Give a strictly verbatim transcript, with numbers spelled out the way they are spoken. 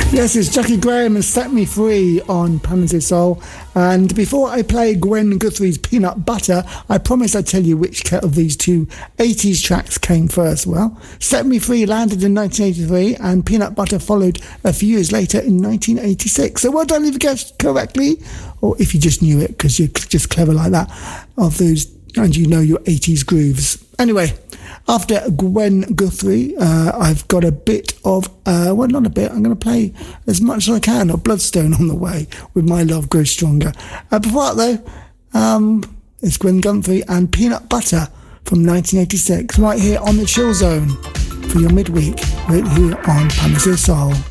Yes, it's Jackie Graham and Set Me Free on Panzer Soul. And before I play Gwen Guthrie's Peanut Butter, I promise I'd tell you which of these two eighties tracks came first. Well, Set Me Free landed in nineteen eighty-three and Peanut Butter followed a few years later in nineteen eighty-six. So well done if you guessed correctly, or if you just knew it because you're just clever like that, of those, and you know your eighties grooves. Anyway, after Gwen Guthrie, uh, I've got a bit of, uh, well, not a bit, I'm going to play as much as I can of Bloodstone on the way with My Love Grows Stronger. Uh, before that, though, um, it's Gwen Guthrie and Peanut Butter from nineteen eighty-six, right here on the Chill Zone for your midweek, right here on Panzer Soul.